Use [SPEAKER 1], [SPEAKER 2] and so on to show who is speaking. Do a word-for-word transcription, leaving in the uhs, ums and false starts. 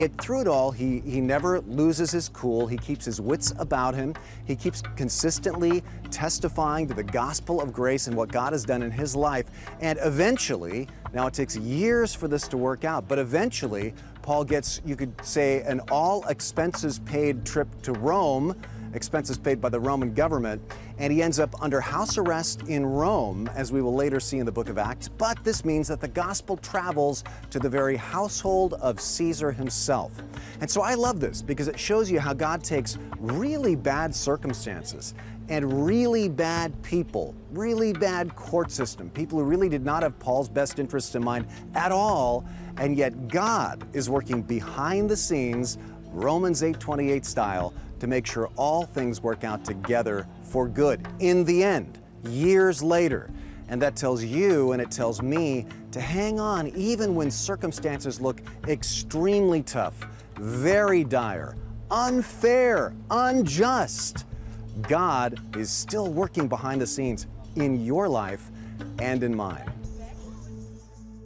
[SPEAKER 1] Yet through it all, he, he never loses his cool. He keeps his wits about him. He keeps consistently testifying to the gospel of grace and what God has done in his life. And eventually, now it takes years for this to work out, but eventually, Paul gets, you could say, an all expenses paid trip to Rome, expenses paid by the Roman government, and he ends up under house arrest in Rome, as we will later see in the book of Acts. But this means that the gospel travels to the very household of Caesar himself. And so I love this because it shows you how God takes really bad circumstances and really bad people, really bad court system, people who really did not have Paul's best interests in mind at all, and yet God is working behind the scenes, Romans eight twenty-eight style, to make sure all things work out together for good in the end, years later. And that tells you and it tells me to hang on even when circumstances look extremely tough, very dire, unfair, unjust. God is still working behind the scenes in your life and in mine.